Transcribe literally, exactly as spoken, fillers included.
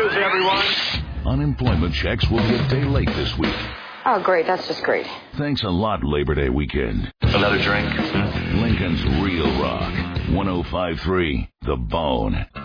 news, everyone. Unemployment checks will be a day late this week. Oh, great. That's just great. Thanks a lot, Labor Day weekend. Another drink? Hmm? Lincoln's Real Rock. one oh five point three The Bone.